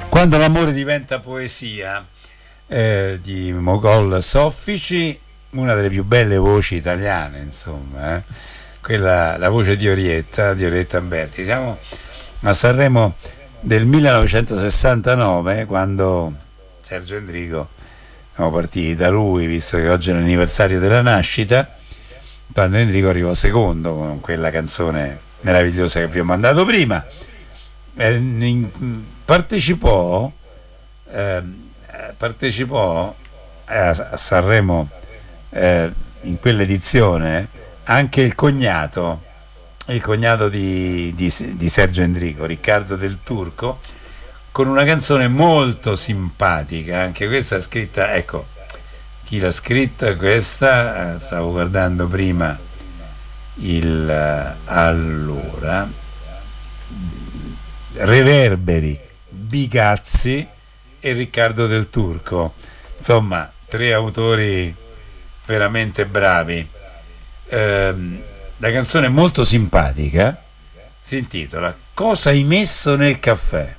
Quando l'amore diventa poesia, di Mogol Soffici, una delle più belle voci italiane, insomma, quella, la voce di Orietta Berti. Siamo a Sanremo del 1969, quando Sergio Endrico, siamo partiti da lui, visto che oggi è l'anniversario della nascita, quando Endrico arrivò secondo con quella canzone meravigliosa che vi ho mandato prima. Partecipò eh, partecipò a Sanremo, in quell'edizione anche il cognato di Sergio Endrico, Riccardo Del Turco, con una canzone molto simpatica, anche questa scritta, ecco chi l'ha scritta questa, stavo guardando prima allora, Reverberi, Bigazzi e Riccardo Del Turco, insomma tre autori veramente bravi. La canzone è molto simpatica, si intitola Cosa hai messo nel caffè.